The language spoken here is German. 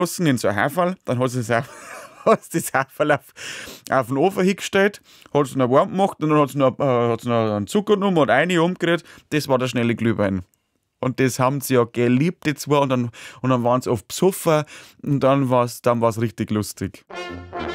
lassen in so ein Haferl, dann hat sie hast das Haferl auf den Ofen hingestellt, hat es noch warm gemacht und dann hat sie noch einen Zucker genommen und eine umgerührt. Das war der schnelle Glühwein. Und das haben sie ja geliebt, die zwei. Und dann waren sie oft besoffen und dann war's richtig lustig.